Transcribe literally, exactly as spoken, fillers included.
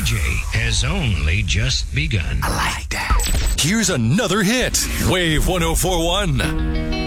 J has only just begun. I like that. Here's another hit. Wave one oh four one.